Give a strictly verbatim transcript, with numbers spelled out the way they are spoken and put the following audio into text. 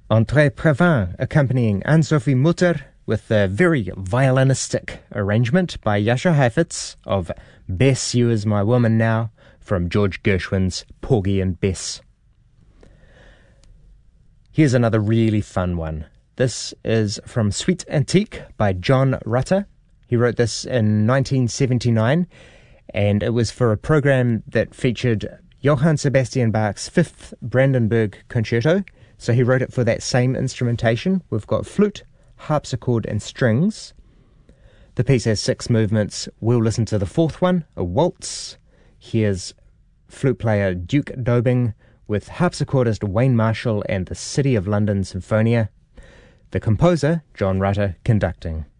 André Previn accompanying Anne-Sophie Mutter with a very violinistic arrangement by Jascha Heifetz of Bess, You Is My Woman Now from George Gershwin's Porgy and Bess. Here's another really fun one. This is from Suite Antique by John Rutter. He wrote this in nineteen seventy-nine, and it was for a program that featured Johann Sebastian Bach's Fifth Brandenburg Concerto. So he wrote it for that same instrumentation. We've got flute, harpsichord, and strings. The piece has six movements. We'll listen to the fourth one, a waltz. Here's flute player Duke Dobing with harpsichordist Wayne Marshall and the City of London Symphonia. The composer, John Rutter, conducting.